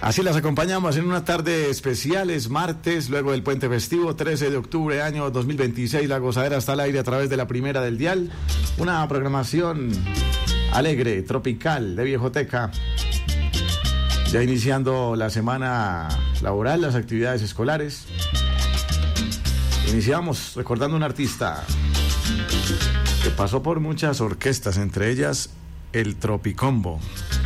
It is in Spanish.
Así las acompañamos en una tarde especial, es martes, luego del puente festivo, 13 de octubre, año 2026. La gozadera está al aire a través de la primera del dial. Una programación alegre, tropical, de viejoteca. Ya iniciando la semana laboral, las actividades escolares. Iniciamos recordando un artista que pasó por muchas orquestas, entre ellas el Tropicombo.